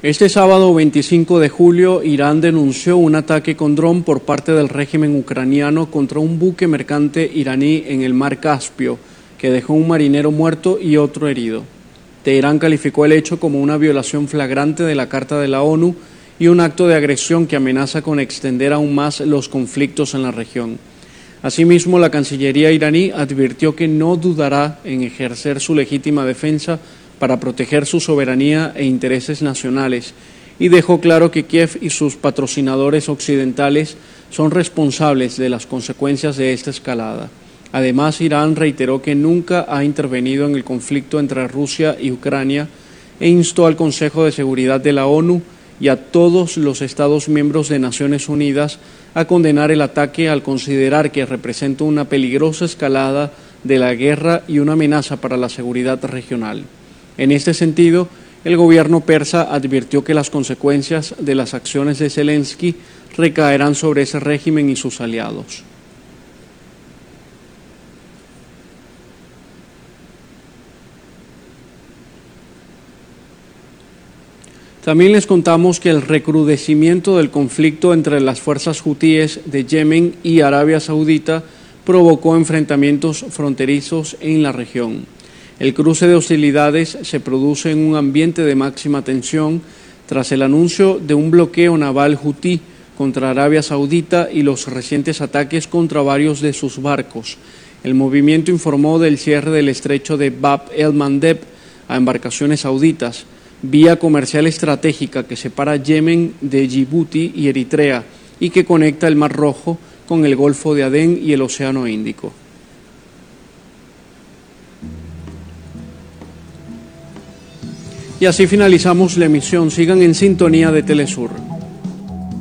Este sábado 25 de julio, Irán denunció un ataque con dron por parte del régimen ucraniano contra un buque mercante iraní en el mar Caspio, que dejó un marinero muerto y otro herido. Teherán calificó el hecho como una violación flagrante de la Carta de la ONU y un acto de agresión que amenaza con extender aún más los conflictos en la región. Asimismo, la Cancillería iraní advirtió que no dudará en ejercer su legítima defensa para proteger su soberanía e intereses nacionales, y dejó claro que Kiev y sus patrocinadores occidentales son responsables de las consecuencias de esta escalada. Además, Irán reiteró que nunca ha intervenido en el conflicto entre Rusia y Ucrania e instó al Consejo de Seguridad de la ONU y a todos los Estados miembros de Naciones Unidas a condenar el ataque al considerar que representa una peligrosa escalada de la guerra y una amenaza para la seguridad regional. En este sentido, el gobierno persa advirtió que las consecuencias de las acciones de Zelensky recaerán sobre ese régimen y sus aliados. También les contamos que el recrudecimiento del conflicto entre las fuerzas hutíes de Yemen y Arabia Saudita provocó enfrentamientos fronterizos en la región. El cruce de hostilidades se produce en un ambiente de máxima tensión tras el anuncio de un bloqueo naval hutí contra Arabia Saudita y los recientes ataques contra varios de sus barcos. El movimiento informó del cierre del estrecho de Bab el-Mandeb a embarcaciones sauditas, vía comercial estratégica que separa Yemen de Djibouti y Eritrea y que conecta el Mar Rojo con el Golfo de Adén y el Océano Índico. Y así finalizamos la emisión. Sigan en sintonía de Telesur.